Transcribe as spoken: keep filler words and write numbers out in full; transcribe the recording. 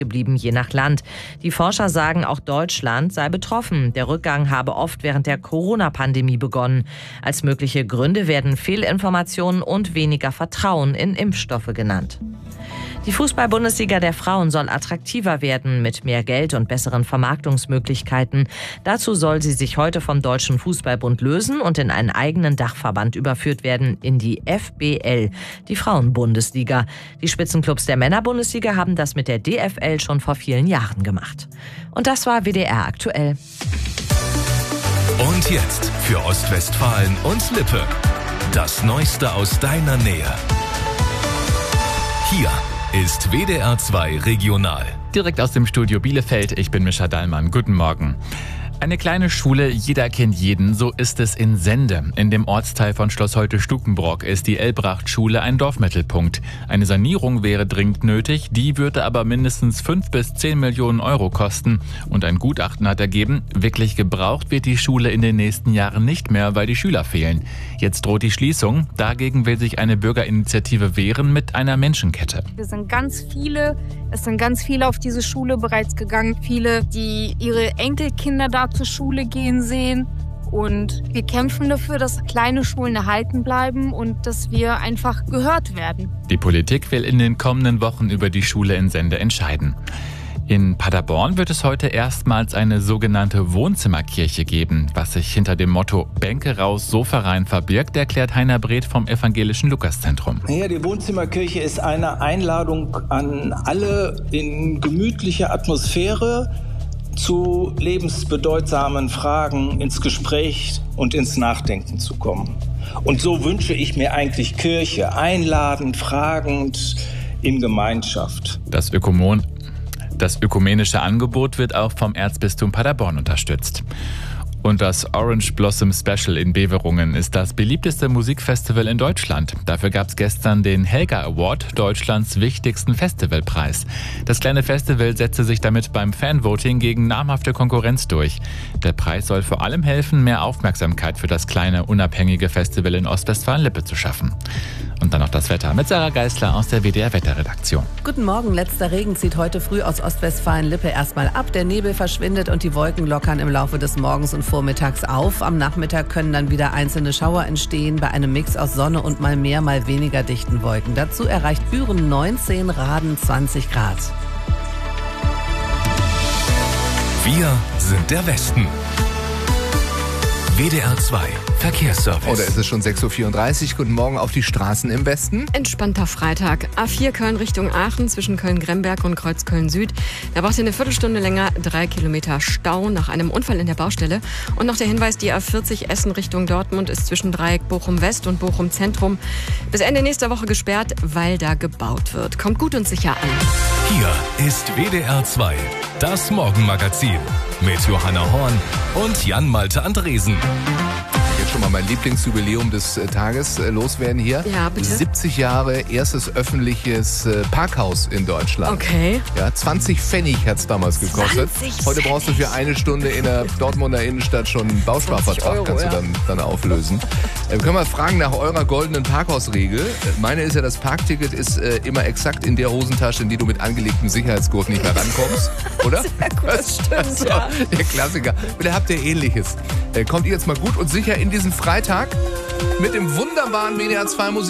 geblieben, je nach Land. Die Forscher sagen, auch Deutschland sei betroffen. Der Rückgang habe oft während der Corona-Pandemie begonnen. Als mögliche Gründe werden Fehlinformationen und weniger Vertrauen in Impfstoffe genannt. Die Fußball-Bundesliga der Frauen soll attraktiver werden mit mehr Geld und besseren Vermarktungsmöglichkeiten. Dazu soll sie sich heute vom Deutschen Fußballbund lösen und in einen eigenen Dachverband überführt werden, in die F B L, die Frauen-Bundesliga. Die Spitzenclubs der Männer-Bundesliga haben das mit der D F L schon vor vielen Jahren gemacht. Und das war W D R aktuell. Und jetzt für Ostwestfalen und Lippe. Das Neueste aus deiner Nähe. Hier ist W D R zwei Regional. Direkt aus dem Studio Bielefeld, ich bin Mischa Dallmann. Guten Morgen. Eine kleine Schule, jeder kennt jeden, so ist es in Sende. In dem Ortsteil von Schloss Holte-Stukenbrock ist die Elbracht-Schule ein Dorfmittelpunkt. Eine Sanierung wäre dringend nötig, die würde aber mindestens fünf bis zehn Millionen Euro kosten. Und ein Gutachten hat ergeben, wirklich gebraucht wird die Schule in den nächsten Jahren nicht mehr, weil die Schüler fehlen. Jetzt droht die Schließung, dagegen will sich eine Bürgerinitiative wehren mit einer Menschenkette. Wir sind ganz viele, es sind ganz viele auf diese Schule bereits gegangen. Viele, die ihre Enkelkinder da zur Schule gehen sehen. Und wir kämpfen dafür, dass kleine Schulen erhalten bleiben und dass wir einfach gehört werden. Die Politik will in den kommenden Wochen über die Schule in Sende entscheiden. In Paderborn wird es heute erstmals eine sogenannte Wohnzimmerkirche geben. Was sich hinter dem Motto Bänke raus, Sofa rein verbirgt, erklärt Heiner Breth vom Evangelischen Lukaszentrum. Ja, die Wohnzimmerkirche ist eine Einladung an alle in gemütlicher Atmosphäre zu lebensbedeutsamen Fragen ins Gespräch und ins Nachdenken zu kommen. Und so wünsche ich mir eigentlich Kirche, einladend, fragend, in Gemeinschaft. Das Ökumon Das ökumenische Angebot wird auch vom Erzbistum Paderborn unterstützt. Und das Orange Blossom Special in Beverungen ist das beliebteste Musikfestival in Deutschland. Dafür gab es gestern den Helga Award, Deutschlands wichtigsten Festivalpreis. Das kleine Festival setzte sich damit beim Fanvoting gegen namhafte Konkurrenz durch. Der Preis soll vor allem helfen, mehr Aufmerksamkeit für das kleine, unabhängige Festival in Ostwestfalen-Lippe zu schaffen. Und dann noch das Wetter mit Sarah Geisler aus der W D R-Wetterredaktion. Guten Morgen, letzter Regen zieht heute früh aus Ostwestfalen-Lippe erstmal ab. Der Nebel verschwindet und die Wolken lockern im Laufe des Morgens und vormittags auf. Am Nachmittag können dann wieder einzelne Schauer entstehen, bei einem Mix aus Sonne und mal mehr, mal weniger dichten Wolken. Dazu erreicht Büren neunzehn, Raden zwanzig Grad. Wir sind der Westen. W D R zwei Verkehrsservice. Oder ist es schon sechs Uhr vierunddreißig? Guten Morgen auf die Straßen im Westen. Entspannter Freitag. A vier Köln Richtung Aachen zwischen Köln-Gremberg und Kreuzköln-Süd. Da braucht ihr eine Viertelstunde länger, drei Kilometer Stau nach einem Unfall in der Baustelle. Und noch der Hinweis, die A vierzig Essen Richtung Dortmund ist zwischen Dreieck Bochum-West und Bochum-Zentrum bis Ende nächster Woche gesperrt, weil da gebaut wird. Kommt gut und sicher an. Hier ist W D R zwei, das Morgenmagazin mit Johanna Horn und Jan-Malte Andresen. Jetzt schon mal mein Lieblingsjubiläum des äh, Tages äh, loswerden hier. Ja, bitte. siebzig Jahre erstes öffentliches äh, Parkhaus in Deutschland. Okay. Ja, zwanzig Pfennig hat es damals gekostet. zwanzig Heute brauchst du für eine Stunde in der Dortmunder Innenstadt schon einen Bausparvertrag, Euro, kannst du ja. dann, dann auflösen. Äh, können wir fragen nach eurer goldenen Parkhausregel. Äh, meine ist ja, das Parkticket ist äh, immer exakt in der Hosentasche, in die du mit angelegtem Sicherheitsgurt nicht mehr rankommst. Oder? Sehr gut, das stimmt, Also, ja. Der Klassiker. Oder habt ihr Ähnliches? Äh, kommt ihr jetzt mal gut und sicher in diesen Freitag mit dem wunderbaren W D R zwei Musik.